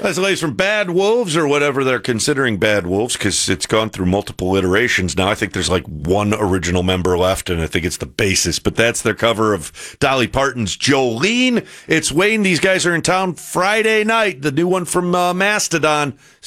That's the latest from Bad Wolves, or whatever they're considering Bad Wolves, because it's gone through multiple iterations now. I think there's like one original member left, and I think it's the bassist. But that's their cover of Dolly Parton's Jolene. It's Wayne. These guys are in town Friday night. The new one from Mastodon.